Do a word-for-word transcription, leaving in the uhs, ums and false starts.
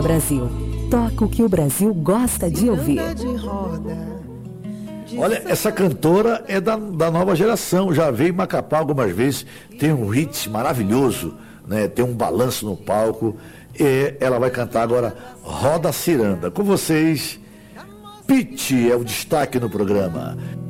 Miranda Brasil. Toca o que o Brasil gosta de ouvir. Olha, essa cantora é da, da nova geração, já veio em Macapá algumas vezes, tem um hit maravilhoso, né? Tem um balanço no palco, e ela vai cantar agora Roda Ciranda. Com vocês, Pitty é o destaque no programa.